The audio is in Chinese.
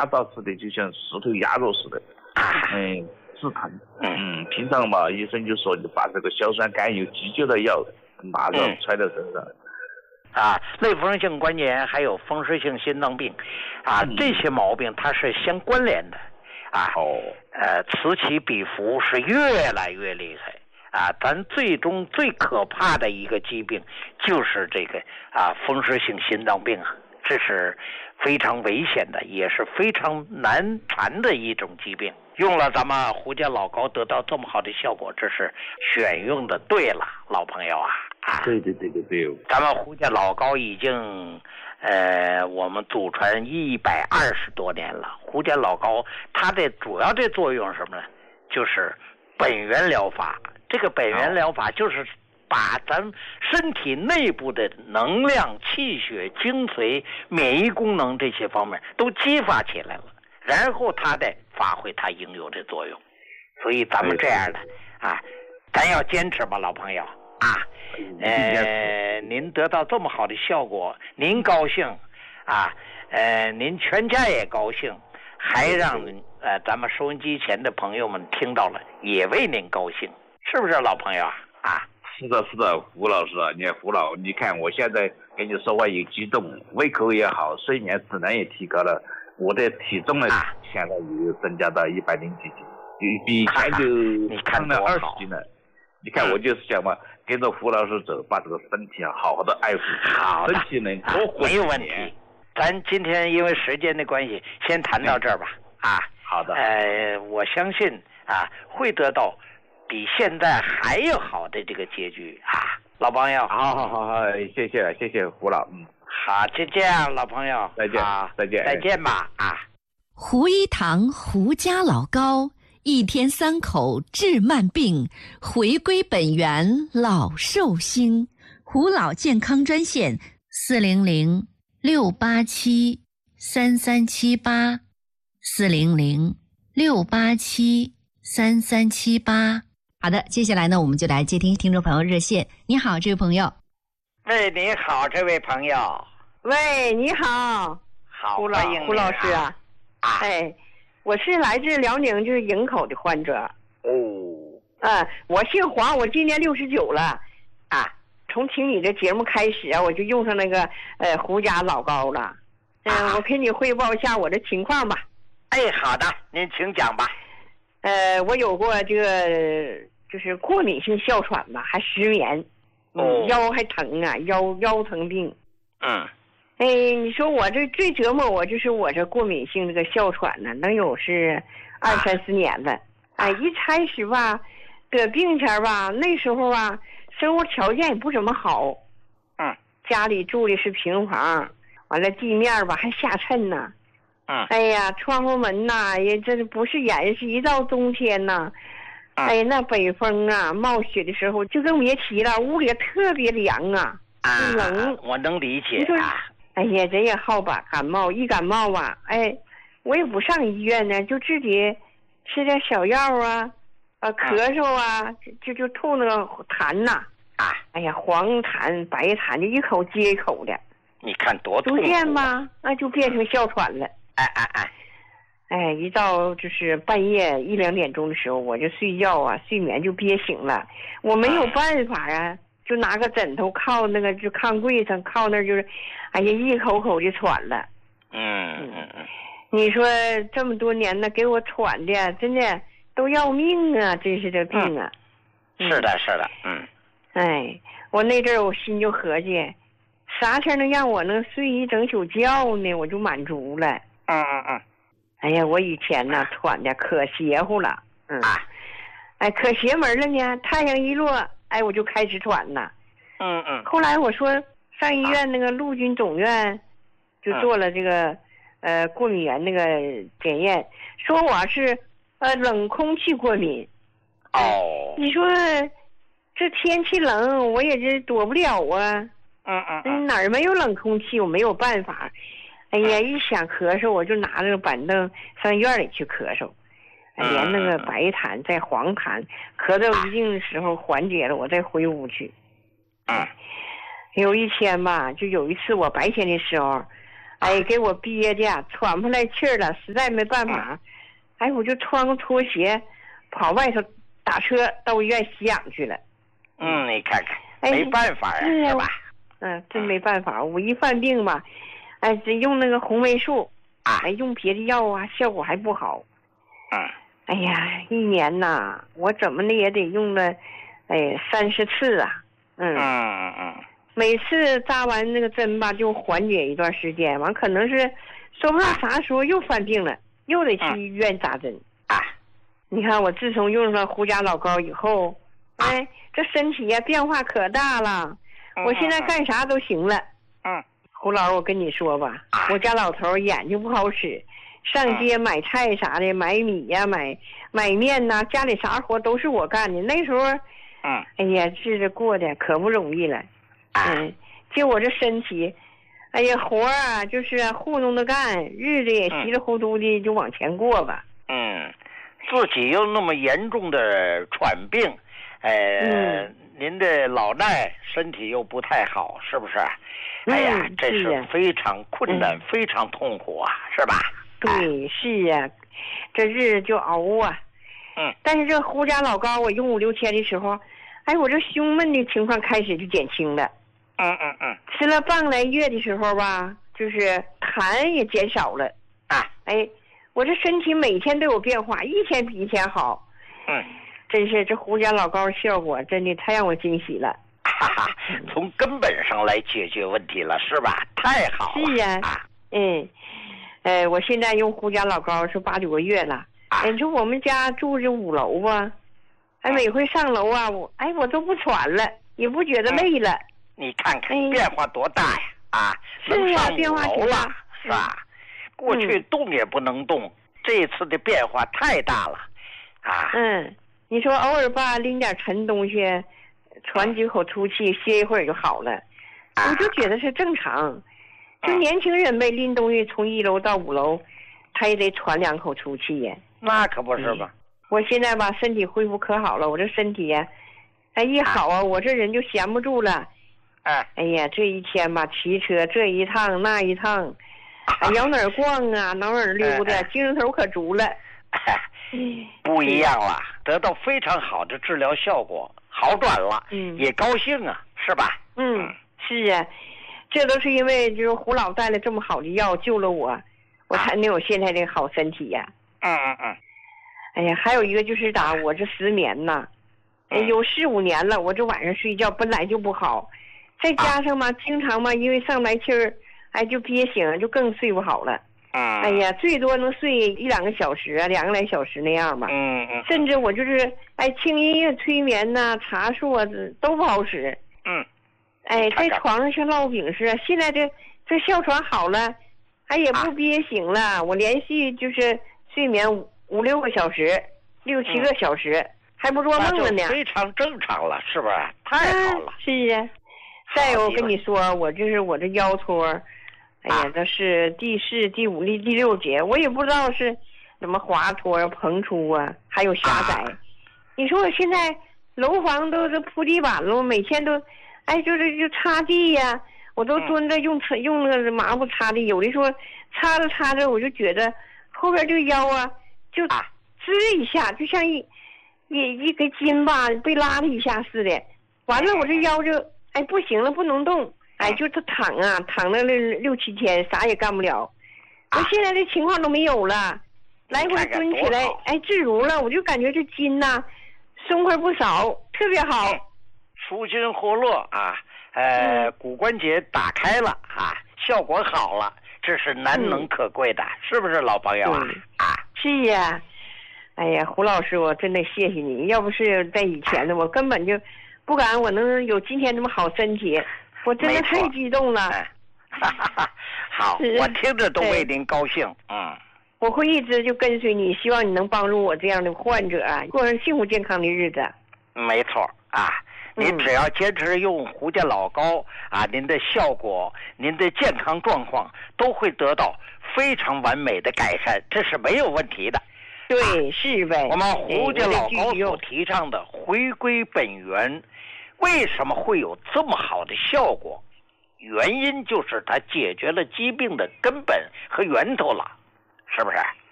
压榨似的，就像石头压肉似的，是疼。平常嘛，医生就说你把这个硝酸甘油急救的药马上揣在身上。 类风湿性关节炎还有风湿性心脏病，这些毛病它是相关联的，此起彼伏是越来越厉害，咱最终最可怕的一个疾病就是这个风湿性心脏病这是非常危险的，也是非常难缠的一种疾病。用了咱们胡家老膏得到这么好的效果，这是选用的对了，老朋友对。 咱们胡家老膏已经我们祖传120多年了。胡家老膏它的主要的作用是什么呢？就是本源疗法。这个本源疗法就是把咱身体内部的能量、气血、精髓、免疫功能这些方面都激发起来了，然后它再发挥它应有的作用。所以咱们这样的咱要坚持吧，老朋友您得到这么好的效果，您高兴您全家也高兴，还让咱们收音机前的朋友们听到了，也为您高兴，是不是老朋友是的，胡老师你看我现在跟你说话也激动，胃口也好，睡眠质量也提高了，我的体重呢现在也增加到100几斤，比以前就胖了20斤了。你看我就是想嘛，跟着胡老师走，把这个身体好好的爱护，身体能多活没有问题。咱今天因为时间的关系，先谈到这儿吧。 好的。 我相信会得到比现在还要好的这个结局老朋友。 好，谢谢胡老。 好，就这样，老朋友。 再见吧胡一堂胡家老膏，1天3口治慢病，回归本源老寿星。胡老健康专线400-687-3378，400-687-3378。好的，接下来呢，我们就来接听听众朋友热线。你好，这位朋友。 喂，你好，这位朋友。 喂，你好。 好， 胡老师我是来自辽宁，就是营口的患者。我姓黄，我今年69了。从听你的节目开始我就用上那个胡家老膏了。我给你汇报一下我的情况吧。 好的，您请讲吧。 我有过这个就是过敏性哮喘吧，还失眠，腰还疼腰疼病。你说我这最折磨我就是我这过敏性这个哮喘呢，能有是20-30年了。一开始吧，得病前吧，那时候生活条件也不怎么好。家里住的是平房，完了地面吧还下沉呢。窗户门也这不是严实，一到冬天那北风冒雪的时候就更别提了，屋里特别凉冷。 我能理解人也好吧，感冒一感冒我也不上医院呢，就自己吃点小药咳嗽就吐那个痰黄痰白痰就一口接一口的。 你看多痛苦。 逐渐吧就变成哮喘了。一到就是半夜1-2点钟的时候，我就睡觉睡眠就憋醒了，我没有办法就拿个枕头靠那个就炕柜上靠那就是一口口就喘了。你说这么多年呢，给我喘的真的都要命真是这病是的我那阵儿我心就合计，啥天能让我能睡一整宿觉呢，我就满足了。我以前喘的可邪乎了。可邪门了呢，太阳一落我就开始喘了。后来我说上医院那个陆军总院就做了这个过敏源那个检验，说我是冷空气过敏。你说这天气冷我也是躲不了哪儿没有冷空气，我没有办法。一想咳嗽我就拿着板凳上院里去咳嗽。连那个白痰再黄痰，咳到一定的时候缓解了，我再回屋去。有一天吧，就有一次我白天的时候哎，给我憋的喘不来气儿了，实在没办法，哎，我就穿个拖鞋，跑外头打车到医院吸氧去了。 你看看，没办法呀，是吧？ 真没办法，我一犯病吧，哎，只用那个红霉素，哎，用别的药啊，效果还不好。哎呀，一年呐，我怎么的也得用了，哎，30次啊。每次扎完那个针吧，就缓解一段时间，完可能是说不上啥时候又犯病了，又得去医院扎针。你看我自从用上胡家老膏以后，哎，这身体呀变化可大了，我现在干啥都行了。胡老师，我跟你说吧，我家老头眼睛不好使，上街买菜啥的，买米呀，买面呐，家里啥活都是我干的。那时候，哎呀，日子过得可不容易了。就我这身体，哎呀，活啊就是糊弄着干，日子也稀里糊涂的就往前过吧。 自己又那么严重的喘病，您的老伴身体又不太好，是不是？哎呀，这是非常困难，非常痛苦啊，是吧？ 对，是啊，这日子就熬啊。但是这胡家老膏我用5、6天的时候，哎，我这胸闷的情况开始就减轻了。吃了半个来月的时候吧，就是痰也减少了。哎，我这身体每天都有变化，一天比一天好。真是这胡家老膏效果真的太让我惊喜了。 从根本上来解决问题了，是吧？太好了。 是啊。我现在用胡家老膏是8、9个月了。你说我们家住着5楼吧，哎，每回上楼啊，我都不喘了，也不觉得累了。 你看看变化多大呀！ 是啊，变化挺大， 是吧？过去动也不能动，这次的变化太大了。 你说偶尔吧，拎点沉东西，喘几口粗气，歇一会儿就好了，我就觉得是正常。就年轻人呗，拎东西从1楼到5楼，他也得喘2口粗气呀。 那可不是吧？ 我现在吧，身体恢复可好了，我这身体呀，哎一好啊，我这人就闲不住了。哎呀，这一天吧，骑车这一趟那一趟，摇哪儿逛啊，哪儿溜达，精神头可足了。 不一样了，得到非常好的治疗效果，好转了，也高兴啊，是吧？ 是啊，这都是因为就是胡老带了这么好的药救了我，我才能有现在这个好身体呀。哎呀，还有一个就是我这失眠呐，有4、5年了，我这晚上睡觉本来就不好，再加上嘛，经常嘛，因为上来气儿，哎，就憋醒，就更睡不好了。哎呀，最多能睡1、2个小时啊，2个来小时那样吧。甚至我就是轻音乐催眠呐，茶树啊，都不好使。哎，在床上像烙饼似的。现在这哮喘好了，也不憋醒了。我连续就是睡眠5、6个小时，6、7个小时，还不做梦了呢。 非常正常了，是不是？太好了。 是啊。再有，我跟你说，我这腰托，哎呀，这是第4、第5、第6节，我也不知道是什么滑脱、膨出啊，还有狭窄。你说我现在楼房都是铺地板了，每天都，就擦地呀，我都蹲着用那个抹布擦地，有的时候擦着擦着，我就觉得后边这个腰啊，就吱一下，就像一根筋吧被拉了一下似的。完了，我这腰就不行了，不能动。就是躺了6、7天，啥也干不了。我现在这情况都没有了，来回蹲起来，自如了。我就感觉这筋呐，松快不少，特别好。 舒筋活络啊，骨关节打开了啊，效果好了，这是难能可贵的，是不是老朋友啊？ 是呀。哎呀，胡老师，我真的谢谢你，要不是在以前的，我根本就不敢我能有今天这么好身体。我真的太激动了。 好，我听着都为您高兴。 我会一直就跟随你，希望你能帮助我这样的患者过上幸福健康的日子。 没错您只要坚持用胡家老膏您的效果，您的健康状况都会得到非常完美的改善，这是没有问题的。 对，是呗。 我们胡家老膏所提倡的回归本源，为什么会有这么好的效果？ 原因就是它解决了疾病的根本和源头了，是不是？